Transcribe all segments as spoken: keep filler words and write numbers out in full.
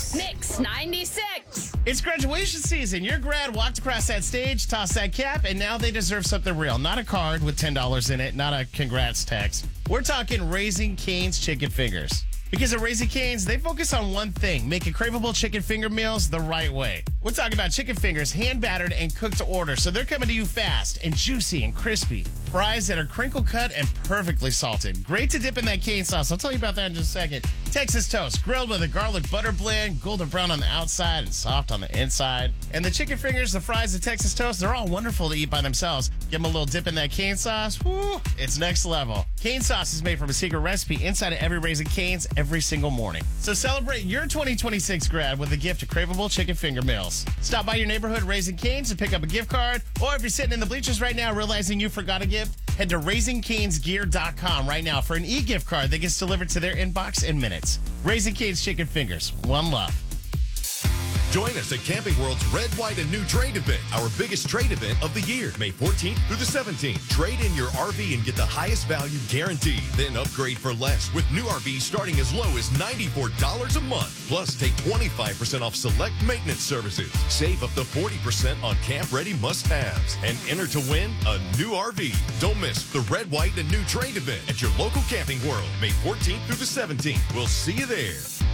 Mix ninety-six. It's graduation season. Your grad walked across that stage, tossed that cap, and now they deserve something real. Not a card with ten dollars in it, not a congrats text. We're talking Raising Cane's Chicken Fingers. Because at Raising Cane's, they focus on one thing, making craveable chicken finger meals the right way. We're talking about chicken fingers, hand-battered and cooked to order, so they're coming to you fast and juicy and crispy. Fries that are crinkle-cut and perfectly salted. Great to dip in that cane sauce. I'll tell you about that in just a second. Texas toast, grilled with a garlic butter blend, golden brown on the outside and soft on the inside. And the chicken fingers, the fries, the Texas toast, they're all wonderful to eat by themselves. Give them a little dip in that cane sauce. Woo, it's next level. Cane sauce is made from a secret recipe inside of every Raising Cane's every single morning. So celebrate your twenty twenty-six grad with a gift of craveable chicken finger meals. Stop by your neighborhood Raising Cane's and pick up a gift card. Or if you're sitting in the bleachers right now realizing you forgot a gift, head to raising canes gear dot com right now for an e-gift card that gets delivered to their inbox in minutes. Raising Cane's Chicken Fingers. One love. Join us at Camping World's Red, White, and New Trade event, our biggest trade event of the year, May fourteenth through the seventeenth. Trade in your R V and get the highest value guaranteed. Then upgrade for less with new R Vs starting as low as ninety-four dollars a month. Plus, take twenty-five percent off select maintenance services. Save up to forty percent on camp-ready must-haves. And enter to win a new R V. Don't miss the Red, White, and New Trade event at your local Camping World, May fourteenth through the seventeenth. We'll see you there.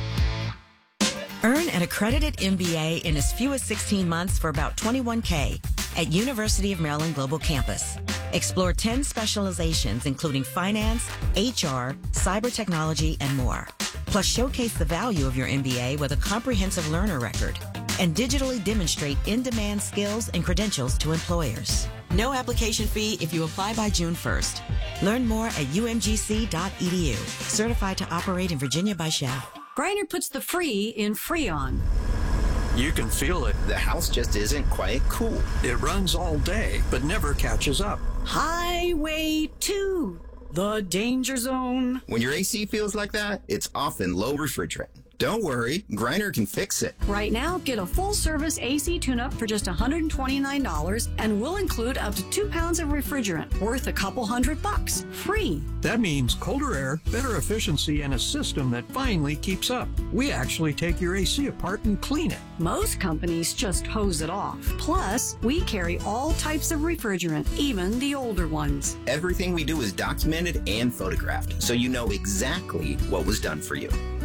Earn an accredited M B A in as few as sixteen months for about twenty-one K at University of Maryland Global Campus. Explore ten specializations, including finance, H R, cyber technology, and more. Plus, showcase the value of your M B A with a comprehensive learner record and digitally demonstrate in-demand skills and credentials to employers. No application fee if you apply by June first. Learn more at U M G C dot E D U. Certified to operate in Virginia by S H A. Griner puts the free in Freon. You can feel it. The house just isn't quite cool. It runs all day, but never catches up. Highway two, the danger zone. When your A C feels like that, it's often low refrigerant. Don't worry, Griner can fix it. Right now, get a full-service A C tune-up for just one hundred twenty-nine dollars, and we'll include up to two pounds of refrigerant, worth a couple hundred bucks, free. That means colder air, better efficiency, and a system that finally keeps up. We actually take your A C apart and clean it. Most companies just hose it off. Plus, we carry all types of refrigerant, even the older ones. Everything we do is documented and photographed, so you know exactly what was done for you.